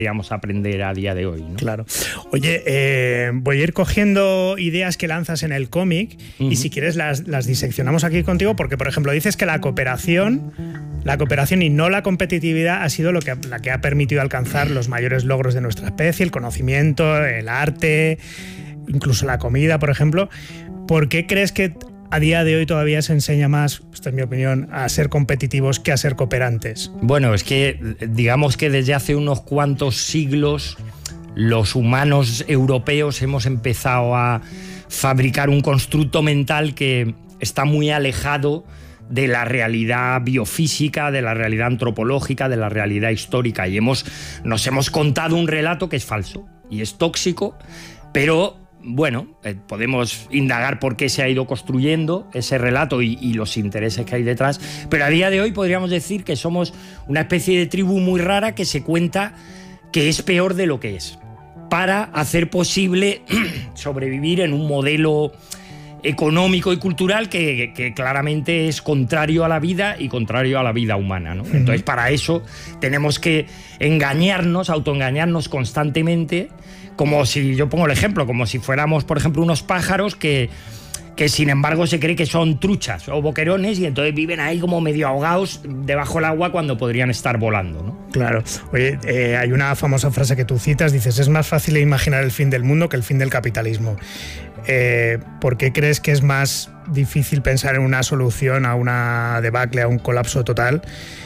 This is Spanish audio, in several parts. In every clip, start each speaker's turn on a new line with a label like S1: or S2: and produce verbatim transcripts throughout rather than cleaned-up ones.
S1: podríamos aprender a día de hoy, ¿no?
S2: Claro. Oye, eh, voy a ir cogiendo ideas que lanzas en el cómic uh-huh. y si quieres las, las diseccionamos aquí contigo porque, por ejemplo, dices que la cooperación, la cooperación y no la competitividad ha sido lo que, la que ha permitido alcanzar los mayores logros de nuestra especie, el conocimiento, el arte, incluso la comida, por ejemplo. ¿Por qué crees que a día de hoy todavía se enseña más, esta es mi opinión, a ser competitivos que a ser cooperantes?
S1: Bueno, es que digamos que desde hace unos cuantos siglos los humanos europeos hemos empezado a fabricar un constructo mental que está muy alejado de la realidad biofísica, de la realidad antropológica, de la realidad histórica, y hemos, nos hemos contado un relato que es falso y es tóxico, pero bueno, eh, podemos indagar por qué se ha ido construyendo ese relato y, y los intereses que hay detrás, pero a día de hoy podríamos decir que somos una especie de tribu muy rara que se cuenta que es peor de lo que es, para hacer posible sobrevivir en un modelo económico y cultural que, que claramente es contrario a la vida y contrario a la vida humana, ¿no? Entonces, para eso tenemos que engañarnos, autoengañarnos constantemente, como si, yo pongo el ejemplo, como si fuéramos, por ejemplo, unos pájaros que, que sin embargo se cree que son truchas o boquerones y entonces viven ahí como medio ahogados debajo del agua cuando podrían estar volando, ¿no?
S2: Claro. Oye, eh, hay una famosa frase que tú citas, dices, es más fácil imaginar el fin del mundo que el fin del capitalismo. Eh, ¿Por qué crees que es más difícil pensar en una solución a una debacle, a un colapso total,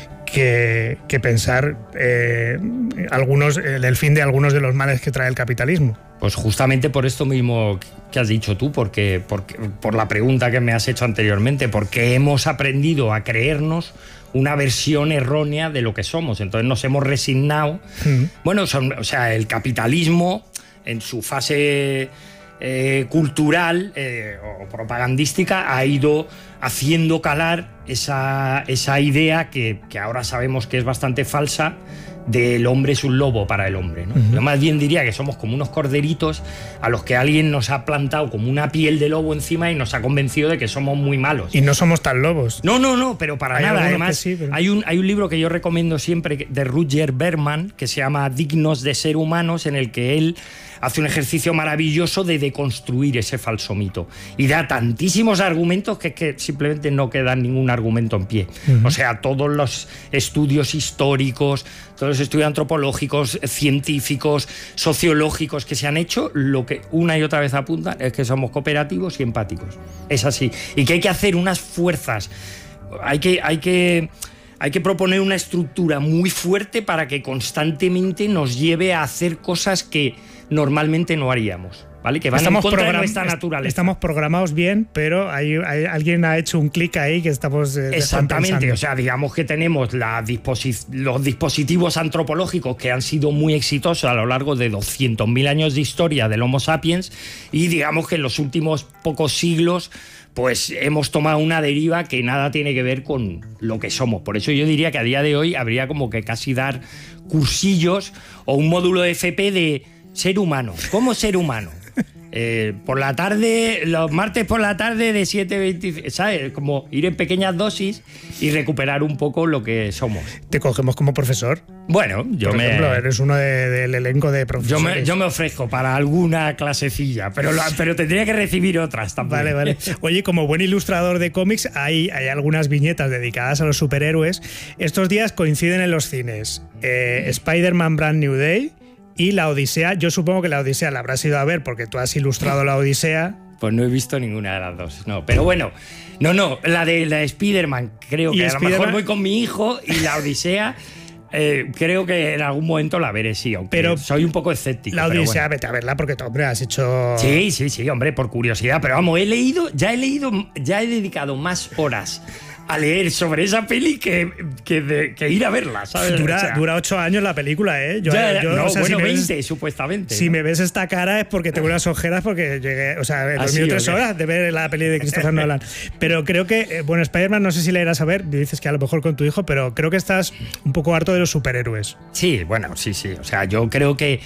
S2: que, que pensar eh, algunos, el fin de algunos de los males que trae el capitalismo?
S1: Pues justamente por esto mismo que has dicho tú, porque, porque, por la pregunta que me has hecho anteriormente, porque hemos aprendido a creernos una versión errónea de lo que somos, entonces nos hemos resignado. Uh-huh. Bueno, son, o sea, el capitalismo en su fase eh, cultural eh, o propagandística ha ido haciendo calar esa, esa idea que, que ahora sabemos que es bastante falsa, del hombre es un lobo para el hombre, ¿no? Uh-huh. Yo más bien diría que somos como unos corderitos a los que alguien nos ha plantado como una piel de lobo encima y nos ha convencido de que somos muy malos.
S2: Y no somos tan lobos.
S1: No, no, no, pero para
S2: hay
S1: nada. Además,
S2: sí, pero...
S1: hay, un, hay un libro que yo recomiendo siempre de Rutger Bregman que se llama Dignos de ser humanos, en el que él hace un ejercicio maravilloso de deconstruir ese falso mito y da tantísimos argumentos que es que simplemente no queda ningún argumento en pie. Uh-huh. O sea, todos los estudios históricos, todos los estudios antropológicos, científicos, sociológicos que se han hecho, lo que una y otra vez apuntan es que somos cooperativos y empáticos. Es así. Y que hay que hacer unas fuerzas, hay que... Hay que Hay que proponer una estructura muy fuerte para que constantemente nos lleve a hacer cosas que normalmente no haríamos, ¿vale? Que van estamos en contra de nuestra naturaleza.
S2: Estamos programados bien, pero hay, hay, alguien ha hecho un clic ahí que estamos eh,
S1: exactamente, o sea, digamos que tenemos la disposi- los dispositivos antropológicos que han sido muy exitosos a lo largo de doscientos mil años de historia del Homo sapiens y digamos que en los últimos pocos siglos pues hemos tomado una deriva que nada tiene que ver con lo que somos. Por eso yo diría que a día de hoy habría como que casi dar cursillos o un módulo de F P de ser humano. ¿Cómo ser humano? Eh, por la tarde, los martes por la tarde de siete a veinte, ¿sabes? Como ir en pequeñas dosis y recuperar un poco lo que somos.
S2: ¿Te cogemos como profesor?
S1: Bueno, yo
S2: por
S1: me...
S2: ejemplo, eres uno de, del elenco de profesores.
S1: Yo me, yo me ofrezco para alguna clasecilla, pero, lo, pero tendría que recibir otras también.
S2: Vale, vale. Oye, como buen ilustrador de cómics, hay, hay algunas viñetas dedicadas a los superhéroes. Estos días coinciden en los cines eh, Spider-Man Brand New Day y La Odisea. Yo supongo que La Odisea la habrás ido a ver porque tú has ilustrado La Odisea.
S1: Pues no he visto ninguna de las dos, no. Pero bueno, no, no, la de, la de Spider-Man creo que a lo mejor voy con mi hijo y La Odisea... Eh, creo que en algún momento la veré, sí, aunque pero soy un poco escéptico.
S2: La Odisea,
S1: bueno.
S2: Vete a verla porque, hombre, has hecho...
S1: Sí, sí, sí, hombre, por curiosidad. Pero vamos, he leído, ya he leído, ya he dedicado más horas a leer sobre esa peli que, que, de, que ir a verla, ¿sabes?
S2: Dura,
S1: o sea,
S2: dura ocho años la película, ¿eh?
S1: Yo, ya, yo, no,
S2: o sea,
S1: bueno,
S2: si
S1: veinte,
S2: ves,
S1: supuestamente.
S2: Si
S1: ¿no?
S2: me ves esta cara es porque tengo unas ojeras porque llegué, o sea, he dormido
S1: sí,
S2: tres
S1: okay.
S2: horas de ver la peli de Christopher Nolan. Pero creo que, bueno, Spider-Man no sé si la irás a ver, dices que a lo mejor con tu hijo, pero creo que estás un poco harto de los superhéroes.
S1: Sí, bueno, sí, sí. O sea, yo creo que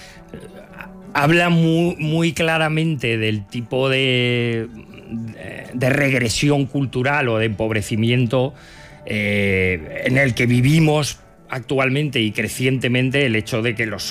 S1: habla muy, muy claramente del tipo de, de regresión cultural o de empobrecimiento eh, en el que vivimos actualmente y crecientemente, el hecho de que los